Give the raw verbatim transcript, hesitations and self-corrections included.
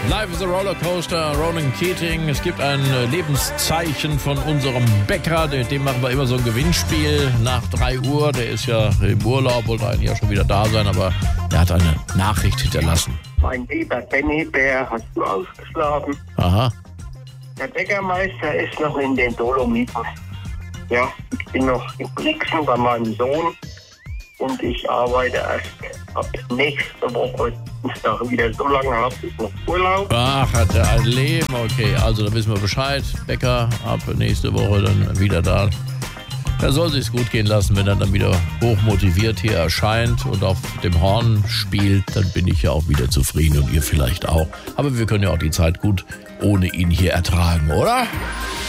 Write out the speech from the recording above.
Life is a Rollercoaster, Ronan Keating. Es gibt ein Lebenszeichen von unserem Bäcker. Mit dem machen wir immer so ein Gewinnspiel nach drei Uhr. Der ist ja im Urlaub, wollte eigentlich ja schon wieder da sein, aber er hat eine Nachricht hinterlassen. Mein lieber Benny Bär, hast du ausgeschlafen? Aha. Der Bäckermeister ist noch in den Dolomiten. Ja, ich bin noch in Brixen bei meinem Sohn und ich arbeite erst ab nächste Woche Dienstag wieder. So lange habe ich noch Urlaub. Ach, hat er ein Leben. Okay, also da wissen wir Bescheid. Bäcker ab nächste Woche dann wieder da. Er soll sich's gut gehen lassen, wenn er dann wieder hochmotiviert hier erscheint und auf dem Horn spielt, dann bin ich ja auch wieder zufrieden und ihr vielleicht auch. Aber wir können ja auch die Zeit gut ohne ihn hier ertragen, oder?